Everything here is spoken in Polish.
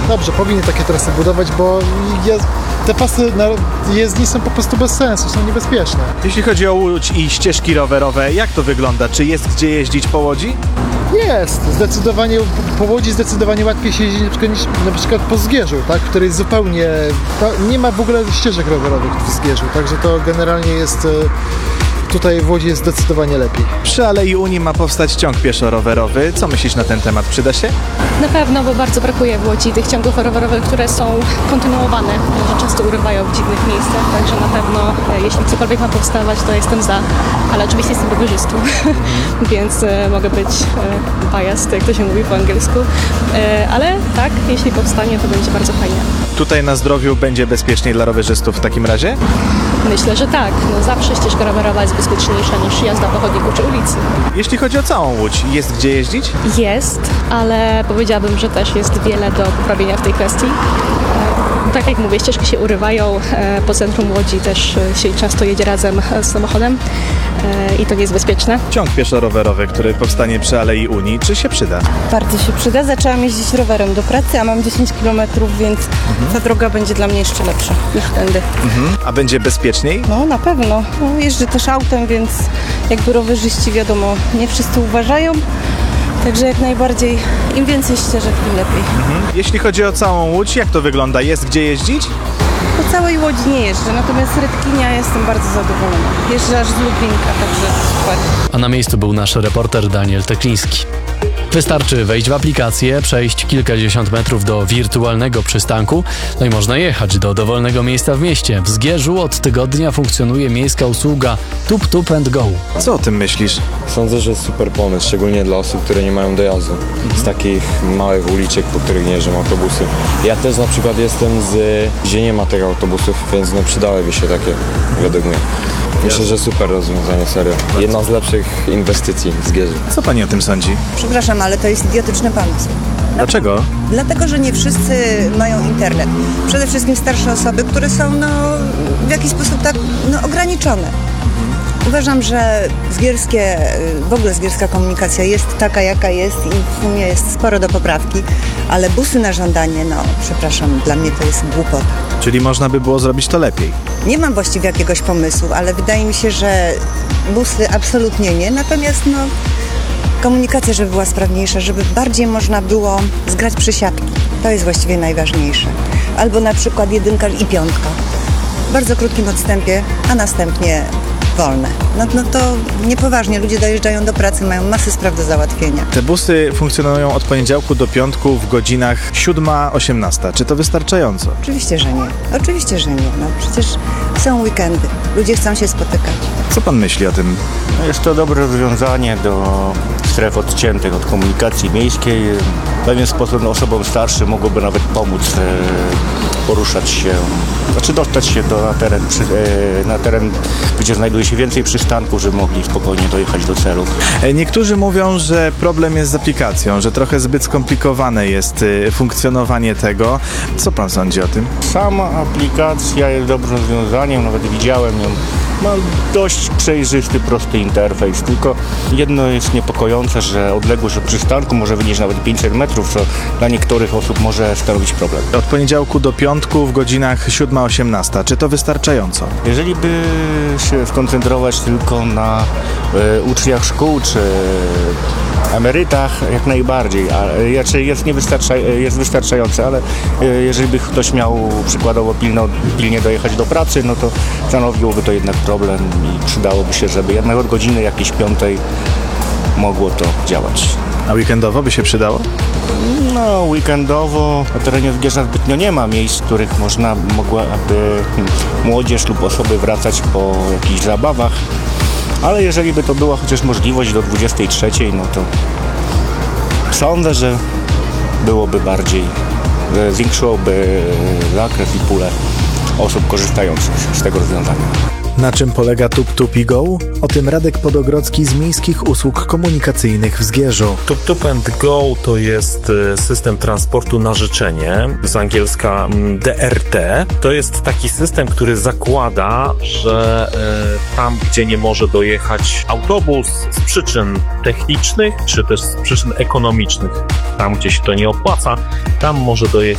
dobrze, powinny takie trasy budować, bo te pasy jezdni są po prostu bez sensu, są niebezpieczne. Jeśli chodzi o Łódź i ścieżki rowerowe, jak to wygląda? Czy jest gdzie jeździć po Łodzi? Jest, zdecydowanie po Łodzi zdecydowanie łatwiej się jeździ na przykład po Zgierzu, tak, w której zupełnie nie ma w ogóle ścieżek rowerowych w Zgierzu, także to generalnie jest, tutaj w Łodzi jest zdecydowanie lepiej. Przy Alei Unii ma powstać ciąg pieszo-rowerowy. Co myślisz na ten temat? Przyda się? Na pewno, bo bardzo brakuje w Łodzi tych ciągów rowerowych, które są kontynuowane, że często urywają w dziwnych miejscach, także na pewno jeśli cokolwiek ma powstawać, to jestem za, ale oczywiście jestem rowerzystą, więc mogę być biased, jak to się mówi po angielsku, ale tak, jeśli powstanie, to będzie bardzo fajnie. Tutaj na Zdrowiu będzie bezpieczniej dla rowerzystów w takim razie? Myślę, że tak. No, zawsze ścieżka rowerowa jest bezpieczniejsza niż jazda po chodniku czy ulicy. Jeśli chodzi o całą Łódź, jest gdzie jeździć? Jest, ale powiedziałabym, że też jest wiele do poprawienia w tej kwestii. Tak jak mówię, ścieżki się urywają, po centrum Łodzi też się często jedzie razem z samochodem i to nie jest bezpieczne. Ciąg pieszo-rowerowy, który powstanie przy Alei Unii, czy się przyda? Bardzo się przyda. Zaczęłam jeździć rowerem do pracy, a mam 10 km, więc ta droga będzie dla mnie jeszcze lepsza niż tędy. A będzie bezpieczniej? No na pewno. No, jeżdżę też autem, więc jakby rowerzyści wiadomo, nie wszyscy uważają. Także jak najbardziej im więcej ścieżek, tym lepiej. Jeśli chodzi o całą Łódź, jak to wygląda? Jest gdzie jeździć? Po całej Łodzi nie jeżdżę, natomiast Rydkinia jestem bardzo zadowolona. Jeżdżę aż z Lublinka, także super. A na miejscu był nasz reporter Daniel Tekliński. Wystarczy wejść w aplikację, przejść kilkadziesiąt metrów do wirtualnego przystanku, no i można jechać do dowolnego miejsca w mieście. W Zgierzu od tygodnia funkcjonuje miejska usługa Tup and Go. Co o tym myślisz? Sądzę, że super pomysł, szczególnie dla osób, które nie mają dojazdu z takich małych uliczek, po których nie jeżdżą autobusy. Ja też na przykład jestem gdzie nie ma tych autobusów, więc no przydałyby się takie, według mnie. Myślę, że super rozwiązanie, serio. Jedna z lepszych inwestycji w Zgierzu. Co pani o tym sądzi? Przepraszam, ale to jest idiotyczny pomysł. Dlaczego? Dlatego, że nie wszyscy mają internet. Przede wszystkim starsze osoby, które są w jakiś sposób tak ograniczone. Uważam, że w ogóle zgierska komunikacja jest taka, jaka jest i w sumie jest sporo do poprawki, ale busy na żądanie, przepraszam, dla mnie to jest głupota. Czyli można by było zrobić to lepiej? Nie mam właściwie jakiegoś pomysłu, ale wydaje mi się, że busy absolutnie nie, natomiast komunikacja, żeby była sprawniejsza, żeby bardziej można było zgrać przysiadki. To jest właściwie najważniejsze. Albo na przykład 1 i 5. W bardzo krótkim odstępie, a następnie wolne. No to niepoważnie. Ludzie dojeżdżają do pracy, mają masę spraw do załatwienia. Te busy funkcjonują od poniedziałku do piątku w godzinach 7-18. Czy to wystarczająco? Oczywiście, że nie. Oczywiście, że nie. Przecież są weekendy. Ludzie chcą się spotykać. Co pan myśli o tym? Jest to dobre rozwiązanie do stref odciętych od komunikacji miejskiej. W pewien sposób osobom starszym mogłoby nawet pomóc poruszać się, dostać się na teren, gdzie znajduje się więcej przystanków, żeby mogli spokojnie dojechać do celu. Niektórzy mówią, że problem jest z aplikacją, że trochę zbyt skomplikowane jest funkcjonowanie tego. Co pan sądzi o tym? Sama aplikacja jest dobrym rozwiązaniem, nawet widziałem ją. Ma dość przejrzysty, prosty interfejs, tylko jedno jest niepokojące, że odległość od przystanku może wynieść nawet 500 metrów, co dla niektórych osób może stanowić problem. Od poniedziałku do piątku w godzinach 7-18. Czy to wystarczająco? Jeżeli by się skoncentrować tylko na uczniach szkół czy emerytach, jak najbardziej, jest wystarczające, ale jeżeli by ktoś miał przykładowo pilnie dojechać do pracy, no to stanowiłoby to jednak problem i przydałoby się, żeby jednak od godziny jakiejś 5 mogło to działać. A weekendowo by się przydało? No, weekendowo na terenie Zgierza zbytnio nie ma miejsc, w których mogłaby młodzież lub osoby wracać po jakichś zabawach, ale jeżeli by to była chociaż możliwość do 23, no to sądzę, że byłoby zwiększyłoby zakres i pulę osób korzystających z tego rozwiązania. Na czym polega Tup i Go? O tym Radek Podogrodzki z Miejskich Usług Komunikacyjnych w Zgierzu. Tup and Go to jest system transportu na życzenie, z angielska DRT. To jest taki system, który zakłada, że tam, gdzie nie może dojechać autobus z przyczyn technicznych, czy też z przyczyn ekonomicznych, tam, gdzie się to nie opłaca, tam może dojechać